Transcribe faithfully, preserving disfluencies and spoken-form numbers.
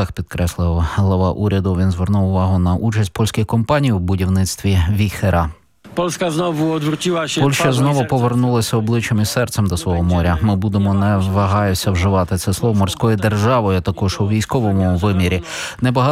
роботах, підкреслив глава уряду. Він звернув увагу на участь польських компаній у будівництві Віхера. Польська знову одвróciła się. Польща знову повернулася обличчям і серцем до свого моря. Ми будемо, не вагаюся вживати це слово, морською державою, також у військовому вимірі. Небагато